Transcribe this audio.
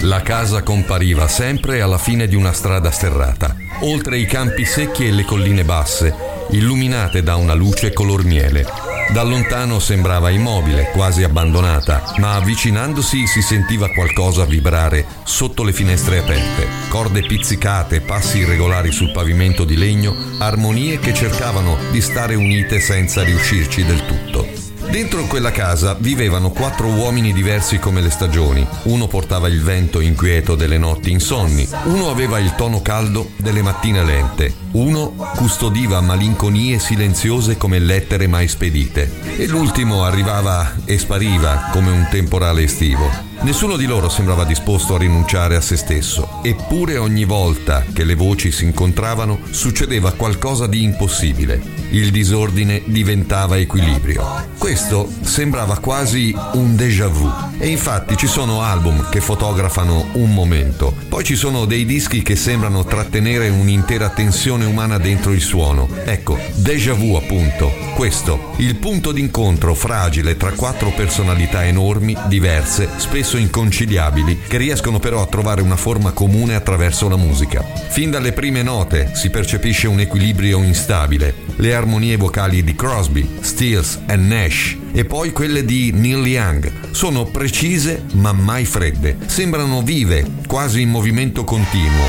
La casa compariva sempre alla fine di una strada sterrata, oltre i campi secchi e le colline basse, illuminate da una luce color miele. Da lontano sembrava immobile, quasi abbandonata, ma avvicinandosi si sentiva qualcosa vibrare sotto le finestre aperte. Corde pizzicate, passi irregolari sul pavimento di legno, armonie che cercavano di stare unite senza riuscirci del tutto. Dentro quella casa vivevano 4 uomini diversi come le stagioni. Uno portava il vento inquieto delle notti insonni, uno aveva il tono caldo delle mattine lente, uno custodiva malinconie silenziose come lettere mai spedite, e l'ultimo arrivava e spariva come un temporale estivo. Nessuno di loro sembrava disposto a rinunciare a se stesso, eppure ogni volta che le voci si incontravano succedeva qualcosa di impossibile. Il disordine diventava equilibrio. Questo sembrava quasi un déjà vu. E infatti ci sono album che fotografano un momento, poi ci sono dei dischi che sembrano trattenere un'intera tensione umana dentro il suono. Ecco, déjà vu appunto. Questo, il punto d'incontro fragile tra 4 personalità enormi, diverse, spesso inconciliabili, che riescono però a trovare una forma comune attraverso la musica. Fin dalle prime note si percepisce un equilibrio instabile. Le armonie vocali di Crosby, Stills e Nash, e poi quelle di Neil Young, sono precise ma mai fredde. Sembrano vive, quasi in movimento continuo,